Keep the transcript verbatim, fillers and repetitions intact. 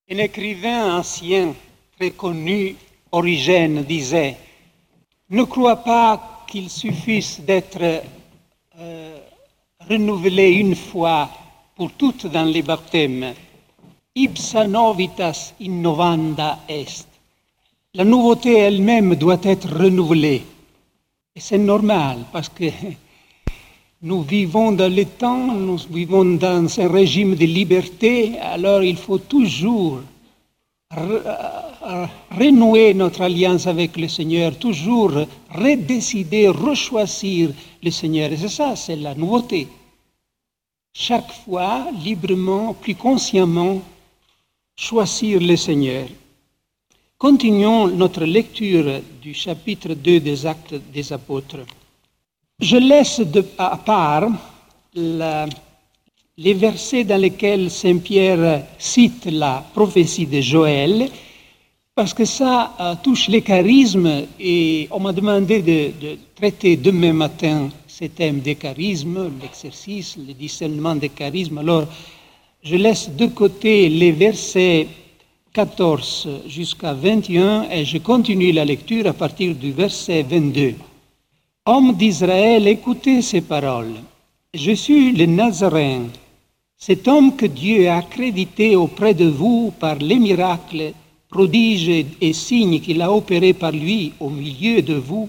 Un écrivain ancien, très connu, Origène, disait « Ne crois pas qu'il suffise d'être euh, renouvelé une fois pour toutes dans les baptêmes. Ipsa novitas innovanda est. La nouveauté elle-même doit être renouvelée. Et c'est normal parce que nous vivons dans le temps, nous vivons dans un régime de liberté, alors il faut toujours re- renouer notre alliance avec le Seigneur, toujours redécider, rechoisir le Seigneur. Et c'est ça, c'est la nouveauté. Chaque fois, librement, plus consciemment, choisir le Seigneur. Continuons notre lecture du chapitre deux des Actes des Apôtres. Je laisse de, à part la, les versets dans lesquels Saint Pierre cite la prophétie de Joël, parce que ça euh, touche les charismes et on m'a demandé de, de traiter demain matin ce thème des charismes, l'exercice, le discernement des charismes. Alors, je laisse de côté les versets quatorze jusqu'à vingt et un et je continue la lecture à partir du verset vingt-deux. Hommes d'Israël, écoutez ces paroles. Je suis le Nazaréen, cet homme que Dieu a accrédité auprès de vous par les miracles, prodiges et signes qu'il a opérés par lui au milieu de vous,